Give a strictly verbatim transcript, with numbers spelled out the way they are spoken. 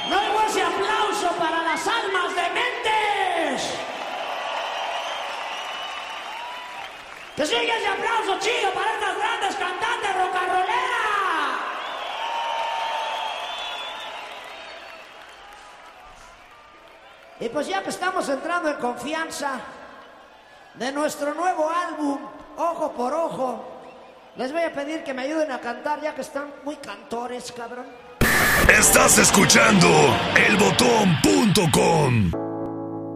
Luego ese aplauso para las almas dementes. Que siga ese aplauso chido para estas grandes cantantes rock and rolleras. Y pues ya que estamos entrando en confianza de nuestro nuevo álbum, Ojo por Ojo, les voy a pedir que me ayuden a cantar ya que están muy cantores, cabrón. Estás escuchando el botón punto com.